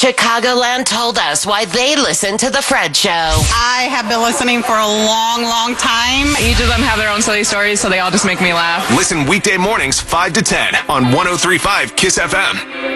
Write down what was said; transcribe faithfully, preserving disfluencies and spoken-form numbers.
Chicagoland told us why they listen to The Fred Show. I have been listening for a long, long time. Each of them have their own silly stories, so they all just make me laugh. Listen weekday mornings five to ten on one oh three point five KISS F M.